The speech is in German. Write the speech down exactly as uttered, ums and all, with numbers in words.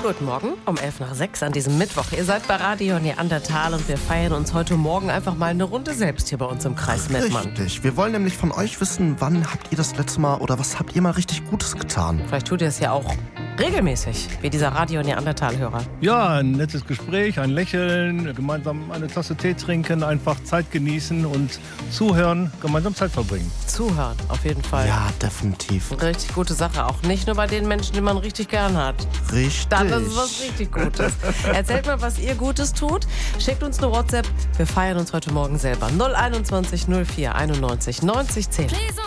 Guten Morgen, um elf nach sechs an diesem Mittwoch. Ihr seid bei Radio Neandertal und wir feiern uns heute Morgen einfach mal eine Runde selbst hier bei uns im Kreis Mettmann. Richtig. Wir wollen nämlich von euch wissen, wann habt ihr das letzte Mal oder was habt ihr mal richtig Gutes getan? Vielleicht tut ihr es ja auch regelmäßig, wie dieser Radio Neandertal-Hörer. Ja, ein nettes Gespräch, ein Lächeln, gemeinsam eine Tasse Tee trinken, einfach Zeit genießen und zuhören, gemeinsam Zeit verbringen. Zuhören, auf jeden Fall. Ja, definitiv. Richtig gute Sache, auch nicht nur bei den Menschen, die man richtig gern hat. Richtig. Dann ist es was richtig Gutes. Erzählt mal, was ihr Gutes tut. Schickt uns eine WhatsApp. Wir feiern uns heute Morgen selber. null einundzwanzig null vier einundneunzig neunzig zehn.